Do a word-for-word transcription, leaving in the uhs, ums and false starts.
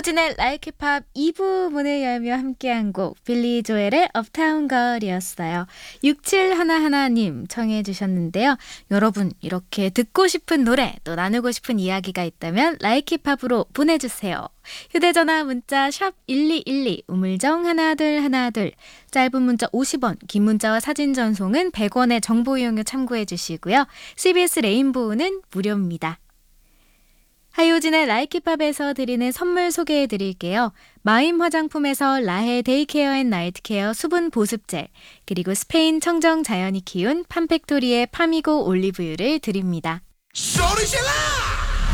하효진의 Like It Pop 이 부 문을 열며 함께한 곡 빌리 조엘의 업타운 걸이었어요. 육칠일일 님 청해 주셨는데요. 여러분 이렇게 듣고 싶은 노래 또 나누고 싶은 이야기가 있다면 Like It Pop으로 보내주세요. 휴대전화 문자 샵 일이일이 우물정 하나둘 하나둘 짧은 문자 오십 원 긴 문자와 사진 전송은 백 원의 정보 이용료 참고해 주시고요. 씨비에스 레인보우는 무료입니다. 하효진의 Like It Pop에서 드리는 선물 소개해 드릴게요. 마임 화장품에서 라헤 데이케어 앤 나이트 케어 수분 보습젤 그리고 스페인 청정 자연이 키운 팜팩토리의 파미고 올리브유를 드립니다. 소리 질러!